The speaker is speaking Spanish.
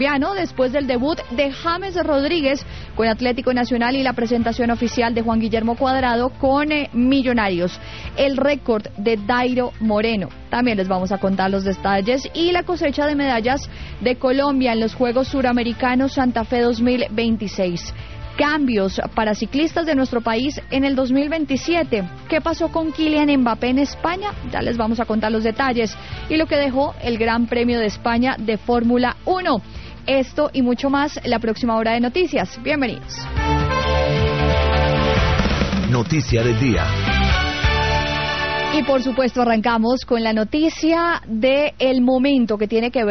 Después del debut de James Rodríguez con Atlético Nacional y la presentación oficial de Juan Guillermo Cuadrado con Millonarios. El récord de Dairo Moreno. También les vamos a contar los detalles y la cosecha de medallas de Colombia en los Juegos Suramericanos Santa Fe 2026. Cambios para ciclistas de nuestro país en el 2027. ¿Qué pasó con Kylian Mbappé en España? Ya les vamos a contar los detalles. Y lo que dejó el Gran Premio de España de Fórmula 1. Esto y mucho más la próxima hora de noticias. Bienvenidos. Noticia del día. Y por supuesto arrancamos con la noticia del momento que tiene que ver